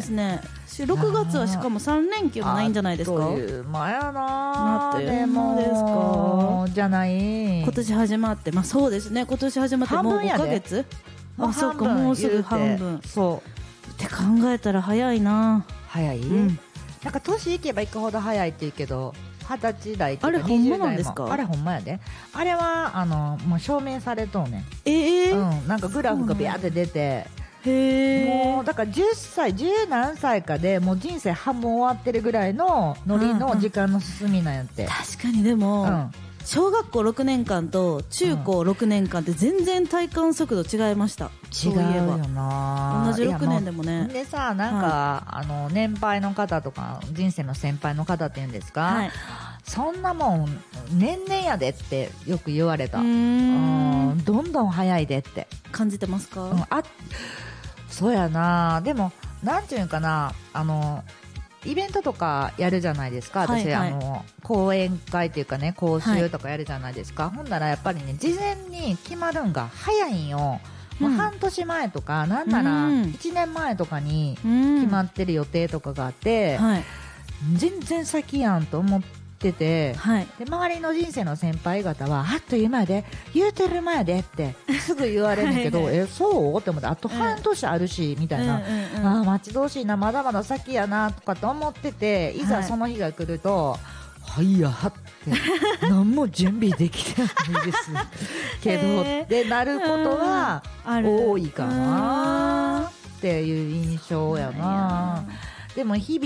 ですね。6月はしかも3連休もないんじゃないですか。 あっという間やな。 あっという間ですか。 じゃない。 今年始まって、まあそうですね。今年始まってもう5ヶ月。あ、そうか、もうすぐ半分。 そうって考えたら早いな。 早い、なんか年いけばいくほど早いって言うけど、20歳代とか20代もあれほんまなんですか。 あれほんまやで。あれはもう証明されとうねん。 なんかグラフがビャーって出て、 もうだから10歳10何歳かでもう人生半分終わってるぐらいのノリの時間の進みなんやって。 確かに。でも、小学校6年間と中高6年間って全然体感速度違いました。 違うよな。 同じ6年でもね。 でさ、なんか、年配の方とか人生の先輩の方って言うんですか、そんなもん年々やでってよく言われた。どんどん早いでって感じてますか。 そうやな。でもなんていうかな、イベントとかやるじゃないですか。私、講演会っていうかね、講習とかやるじゃないですか。ほんならやっぱりね、事前に決まるんが早いんよ。もう半年前とか、なんなら1年前とかに決まってる予定とかがあって、全然先やんと思ってて、で周りの人生の先輩方はあっという間やで、言うてる前やでってすぐ言われるんだけどそうって思って、あと半年あるしみたいな、待ち遠しいな、まだまだ先やなとかと思ってて、いざその日が来ると、はいやはって何も準備できてないですけどってなることは多いかなっていう印象やな。でも日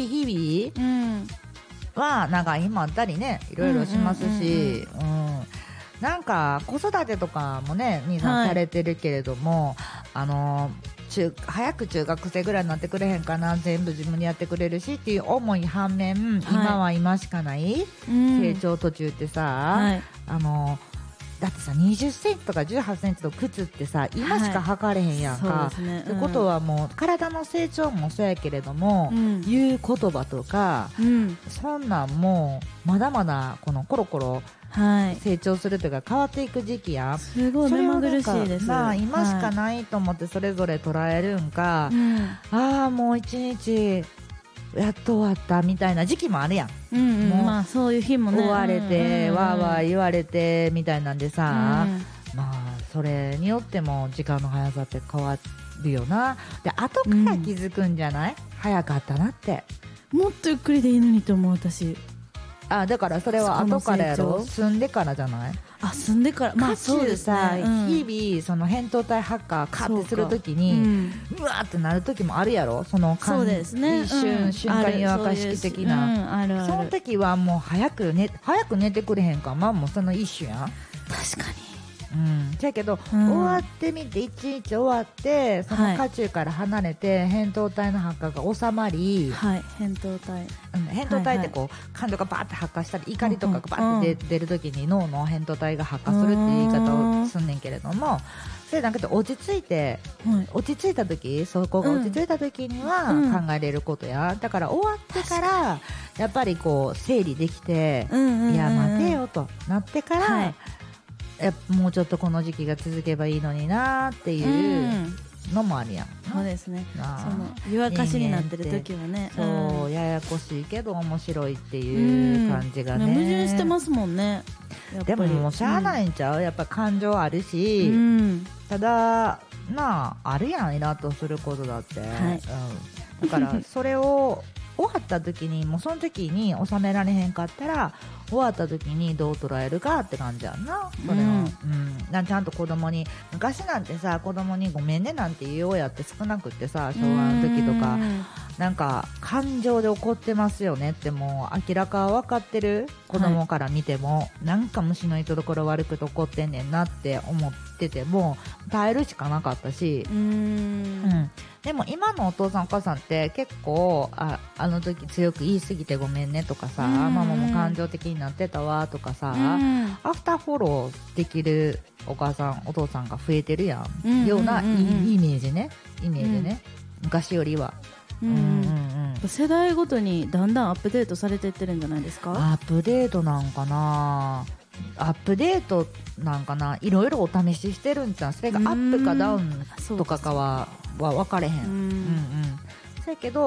々はなんか今あったりね、いろいろしますし、なんか子育てとかもね、兄さんされてるけれども、早く中学生ぐらいになってくれへんかな、全部自分でやってくれるしっていう思い反面、今は今しかない成長途中ってさ、だってさ、20センチとか18センチの靴ってさ、今しか履かれへんやんか。ってことはもう体の成長もそうやけれども、言う言葉とか、そんなんもまだまだこのコロコロ成長するというか変わっていく時期やん。 すごい目まぐるしいです。 まあ今しかないと思ってそれぞれ捉えるんか、もう一日やっと終わったみたいな時期もあるやん。 もうまあそういう日もね、 追われて、わーわー言われてみたいなんでさ、まあそれによっても時間の速さって変わるよな。で後から気づくんじゃない、早かったなって。 もっとゆっくりでいいのにと思う私。 だからそれは後からやろ、住んでからじゃない。 住んでから、まあそうですね。 日々その扁桃体発火カッてするときに、うわーってなるときもあるやろ。そのそうですね、 一瞬間湯沸かし器的な、その時はもう早く寝てくれへんか、まあもうその一種やん。 確かに。 だけど、終わってみて、一日終わってその渦中から離れて、扁桃体の発火が収まり、 扁桃体ってこう感情がバーって発火したり、怒りとかがバーって出るときに脳の扁桃体が発火するっていう言い方をすんねんけれども、それなんか落ち着いた時、そこが落ち着いた時には考えれることや。だから終わってからやっぱりこう整理できて、いや待てよとなってから、もうちょっとこの時期が続けばいいのになっていうのもあるやん。 そうですね。その湯沸かしになってる時はね、 そうややこしいけど面白いっていう感じがね、 矛盾してますもんね。 でももうしゃあないんちゃう、やっぱ感情あるし、ただあるやん、イラッとすることだって、だからそれを終わった時に、もうその時に収められへんかったら、終わった時にどう捉えるかって感じやんな。それは、ちゃんと子供に、昔なんてさ、子供にごめんねなんて言う親って少なくってさ、昭和の時とか、なんか感情で怒ってますよねってもう明らか分かってる子供から見ても、なんか虫の糸どころ悪くて怒ってんねんなって思ってても耐えるしかなかったし、でも今のお父さんお母さんって結構あの時強く言い過ぎてごめんねとかさ、ママも感情的になってたわとかさ、アフターフォローできるお母さんお父さんが増えてるやん、ようなイメージね、昔よりは。 世代ごとにだんだんアップデートされていってるんじゃないですか。 アップデートなんかな、いろいろお試ししてるんじゃん。それがアップかダウンとかは分かれへん。そやけど